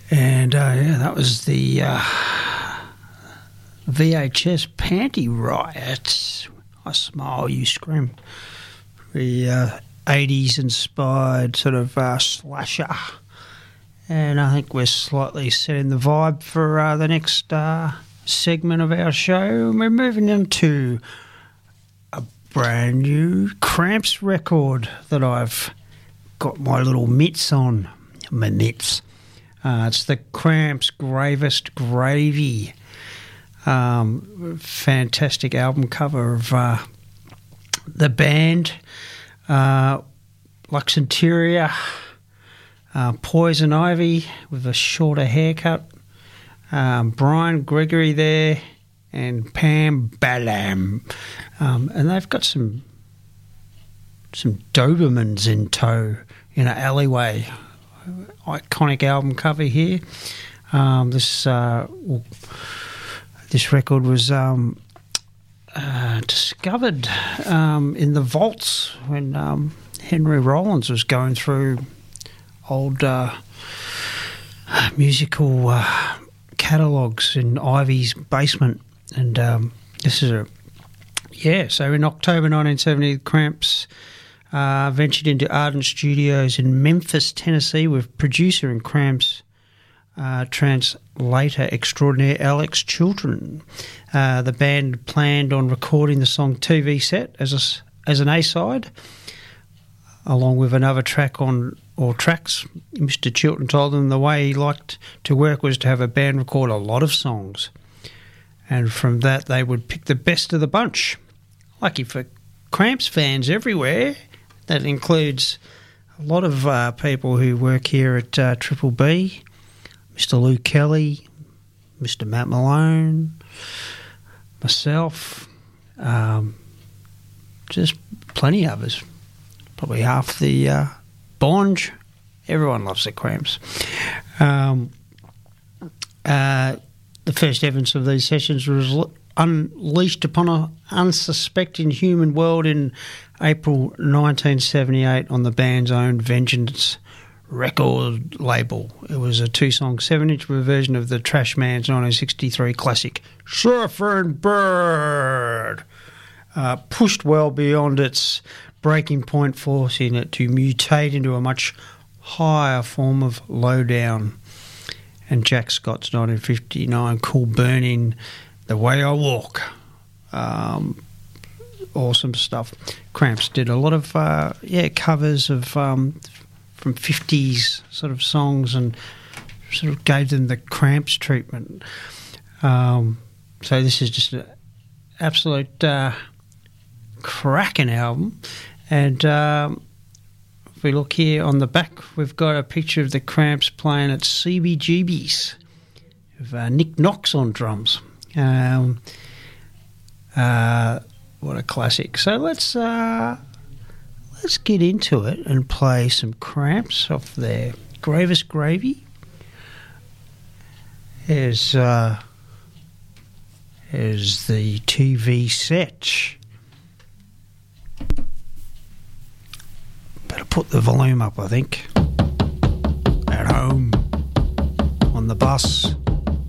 And yeah, that was the VHS Panty Riot. I Smile, You Scream. The 80s inspired sort of slasher. And I think we're slightly setting the vibe for the next segment of our show. We're moving into a brand new Cramps record that I've got my little mitts on. My mitts. It's the Cramps Gravest Gravy. Fantastic album cover of the band. Lux Interior, Poison Ivy with a shorter haircut, Brian Gregory there, and Pam Balam. And they've got some Dobermans in tow in an alleyway. Iconic album cover here. This record was discovered in the vaults when Henry Rollins was going through old musical catalogues in Ivy's basement. And this is so in October 1970, the Cramps ventured into Ardent Studios in Memphis, Tennessee, with producer and Cramps translator extraordinaire Alex Chilton. The band planned on recording the song TV Set as an A-side, along with another track tracks. Mr. Chilton told them the way he liked to work was to have a band record a lot of songs, and from that they would pick the best of the bunch. Lucky for Cramps fans everywhere, that includes a lot of people who work here at Triple B, Mr. Lou Kelly, Mr. Matt Malone, myself, just plenty of us. Probably half the Bonge. Everyone loves the Cramps. The first evidence of these sessions was unleashed upon an unsuspecting human world in April 1978 on the band's own Vengeance record label. It was a 2-song 7-inch version of the Trash Man's 1963 classic Surfing Bird, pushed well beyond its breaking point, forcing it to mutate into a much higher form of Lowdown. And Jack Scott's 1959 Cool Burning, The Way I Walk. Awesome stuff. Cramps did a lot of covers of from 50s sort of songs and sort of gave them the Cramps treatment. So this is just an absolute cracking album. And if we look here on the back, we've got a picture of the Cramps playing at CBGB's with Nick Knox on drums. What a classic. So let's get into it and play some Cramps off their Gravest Gravy. Here's the TV Set. Better put the volume up, I think. At home, on the bus.